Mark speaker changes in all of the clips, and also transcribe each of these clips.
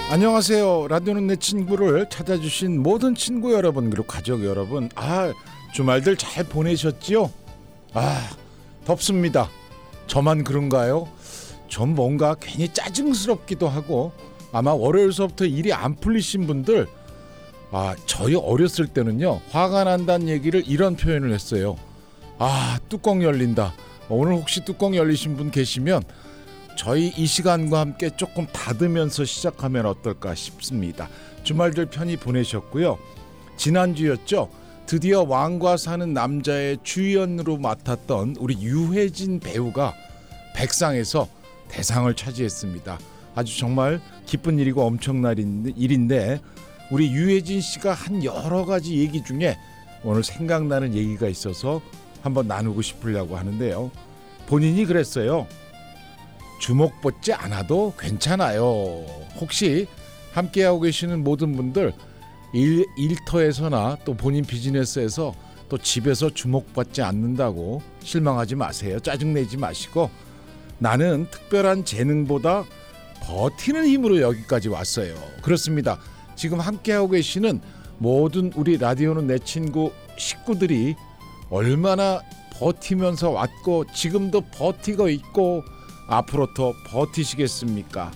Speaker 1: 안녕하세요. 라디오는 내 친구를 찾아주신 모든 친구 여러분, 그리고 가족 여러분, 주말들 잘 보내셨지요? 덥습니다. 저만 그런가요? 좀 뭔가 괜히 짜증스럽기도 하고, 아마 월요일서부터 일이 안 풀리신 분들, 저희 어렸을 때는요, 화가 난다는 얘기를 이런 표현을 했어요. 뚜껑 열린다. 오늘 혹시 뚜껑 열리신 분 계시면 저희 이 시간과 함께 조금 닫으면서 시작하면 어떨까 싶습니다. 주말들 편히 보내셨고요. 지난주였죠. 드디어 왕과 사는 남자의 주연으로 맡았던 우리 유해진 배우가 백상에서 대상을 차지했습니다. 아주 정말 기쁜 일이고 엄청난 일인데, 우리 유해진 씨가 한 여러 가지 얘기 중에 오늘 생각나는 얘기가 있어서 한번 나누고 싶으려고 하는데요. 본인이 그랬어요. 주목받지 않아도 괜찮아요. 혹시 함께하고 계시는 모든 분들 일터에서나 또 본인 비즈니스에서 또 집에서 주목받지 않는다고 실망하지 마세요. 짜증내지 마시고, 나는 특별한 재능보다 버티는 힘으로 여기까지 왔어요. 그렇습니다. 지금 함께하고 계시는 모든 우리 라디오는 내 친구 식구들이 얼마나 버티면서 왔고 지금도 버티고 있고 앞으로 더 버티시겠습니까?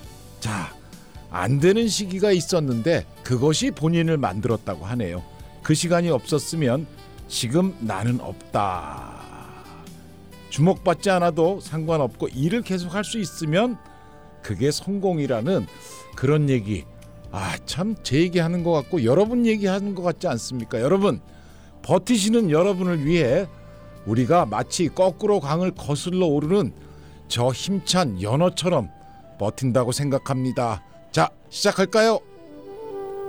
Speaker 1: 안 되는 시기가 있었는데 그것이 본인을 만들었다고 하네요. 그 시간이 없었으면 지금 나는 없다. 주목받지 않아도 상관없고 일을 계속 할 수 있으면 그게 성공이라는 그런 얘기. 참 제 얘기하는 것 같고 여러분 얘기하는 것 같지 않습니까? 여러분, 버티시는 여러분을 위해 우리가 마치 거꾸로 강을 거슬러 오르는 저 힘찬 연어처럼 버틴다고 생각합니다. 자, 시작할까요?